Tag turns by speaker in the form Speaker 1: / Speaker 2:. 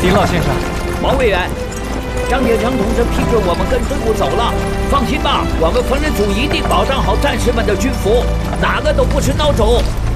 Speaker 1: 林老先生，
Speaker 2: 毛委员，张铁成同志批准我们跟队伍走了。放心吧，我们缝纫组一定保障好战士们的军服，哪个都不是孬种。